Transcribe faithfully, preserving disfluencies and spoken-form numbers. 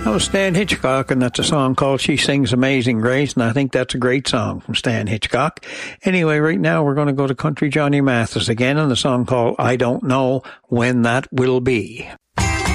That was Stan Hitchcock, and that's a song called She Sings Amazing Grace, and I think that's a great song from Stan Hitchcock. Anyway, right now we're going to go to Country Johnny Mathis again, and the song called I Don't Know When That Will Be.